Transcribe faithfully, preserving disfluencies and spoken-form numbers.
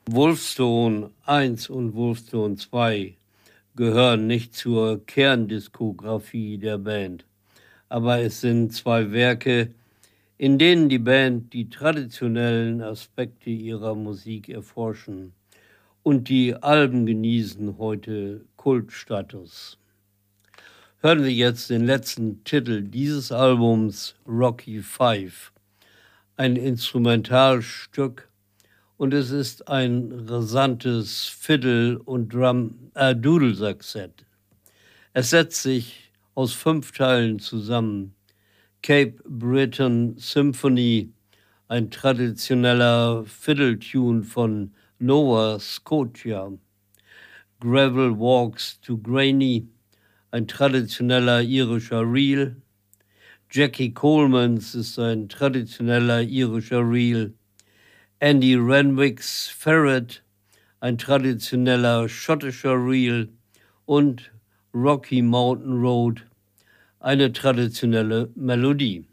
Wolfstone eins und Wolfstone zwei gehören nicht zur Kerndiskografie der Band, aber es sind zwei Werke, in denen die Band die traditionellen Aspekte ihrer Musik erforschen, und die Alben genießen heute Kultstatus. Hören wir jetzt den letzten Titel dieses Albums, Rocky Five, ein Instrumentalstück, und es ist ein rasantes Fiddle- und Drum, äh, Dudelsack-Set. Es setzt sich aus fünf Teilen zusammen. Cape Breton Symphony, ein traditioneller Fiddle-Tune von Nova Scotia. Gravel Walks to Granny, ein traditioneller irischer Reel. Jackie Colemans ist ein traditioneller irischer Reel. Andy Renwick's Ferret, ein traditioneller schottischer Reel. Und Rocky Mountain Road, eine traditionelle Melodie.